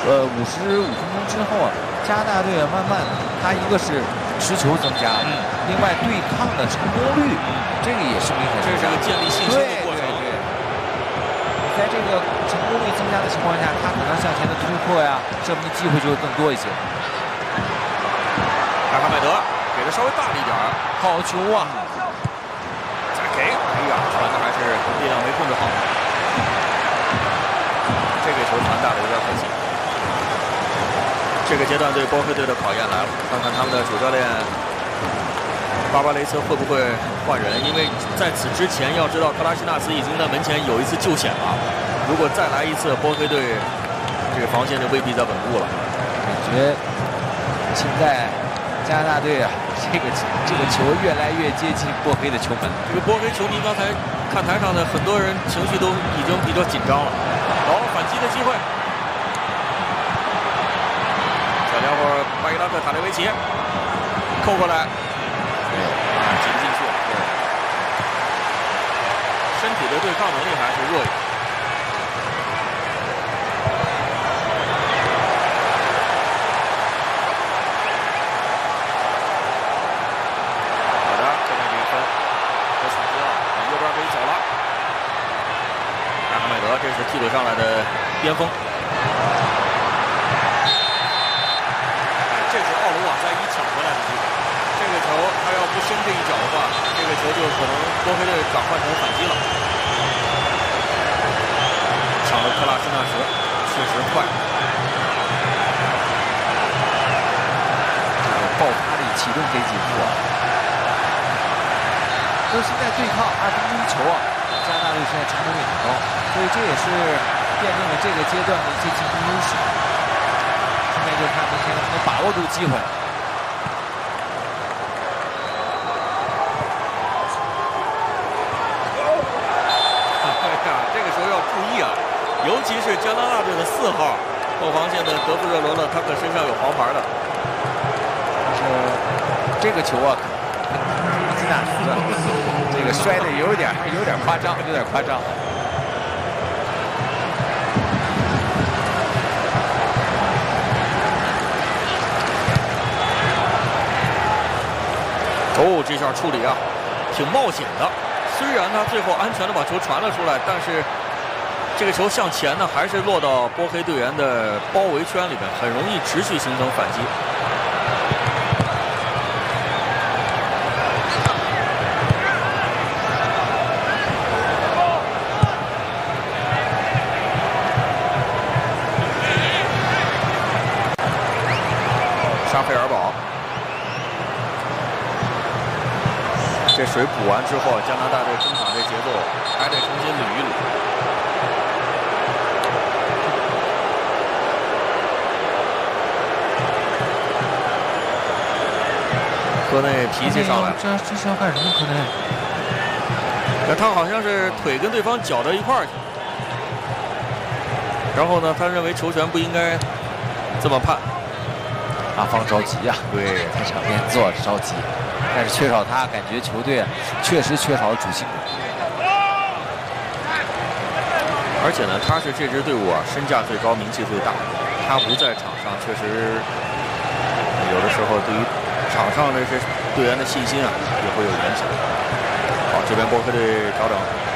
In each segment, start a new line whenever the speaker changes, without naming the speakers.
55分钟之后啊，加拿大队慢慢他一个是持球增加了，另外对抗的成功率，这个也是明显增加。
这是个建立信心的过程。
对，在这个成功率增加的情况下，他可能向前的突破呀，射门的机会就会更多一些。
阿哈迈德给的稍微大了一点，
好球啊！
再给，哎呀，传的还是力量没控制好。这个球传大的有点可惜。这个阶段对波黑队的考验来了，看看他们的主教练巴巴雷斯会不会换人？因为在此之前，要知道克拉西纳茨已经在门前有一次救险了。如果再来一次，波黑队这个防线就未必再稳固了。
感觉现在加拿大队啊，这个球越来越接近波黑的球门。
这个波黑球迷刚才看台上的很多人情绪都已经比较紧张了。好，反击的机会。小家伙巴伊拉克塔列维奇扣过来，挤不进去。身体的对抗能力还是弱一点。好的，现在这一分和踩掉，往右边可以走了。阿哈迈德，这是替补上来的边锋。这是奥卢瓦塞伊抢回来的机会。这个球他要不伸这一脚的话，这个球就可能波黑队转换成反击了。抢了克拉斯纳什，确实快。
这个爆发力启动这几步啊，就是现在对抗2分之1球啊，加拿大队现在成功率很高，所以这也是奠定了这个阶段的一些进攻优势。现在就看明天能不能把握住机会。
这个时候要注意啊，尤其是加拿大队的4号后防线的德弗热罗勒，他可身上有黄牌的。
但是这个球啊，基纳斯这个摔的有点夸张，有点夸张。
哦，这下处理啊，挺冒险的。虽然他最后安全的把球传了出来，但是这个球向前呢，还是落到波黑队员的包围圈里面，很容易持续形成反击。沙菲尔堡。这水补完之后，加拿大队中场这节奏还得重新捋一捋。科内脾气上来了，
这是要干什么？科内？
他好像是腿跟对方搅到一块儿去，然后呢，他认为球权不应该这么判。
阿方着急呀，
对，
在场边坐着着急。但是缺少他，感觉球队确实缺少了主心骨。
而且呢，他是这支队伍啊身价最高、名气最大。他不在场上，确实有的时候对于场上这些队员的信心啊也会有影响。好，这边波黑队调整，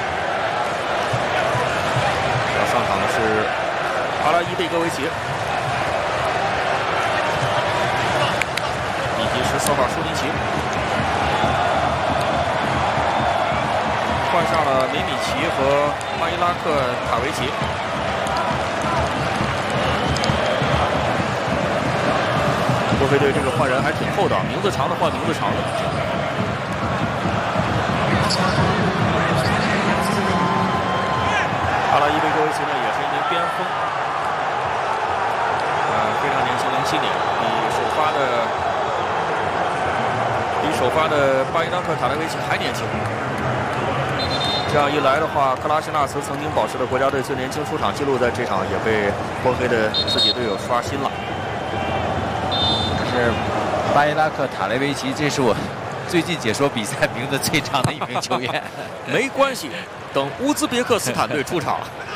要上场的是阿拉伊贝戈维奇，以及14号舒尼奇。换上了梅米奇和巴伊拉克塔维奇。波黑队这个换人还挺厚道，名字长的换名字长的。阿拉伊贝戈维奇呢也是一名边锋，非常年轻，07年，比首发的巴伊拉克塔莱维奇还年轻。这样一来的话，克拉西纳茨曾经保持的国家队最年轻出场记录，在这场也被波黑的自己队友刷新了。
是巴伊拉克塔雷维奇，这是我最近解说比赛名字最长的一名球员。
没关系，等乌兹别克斯坦队出场。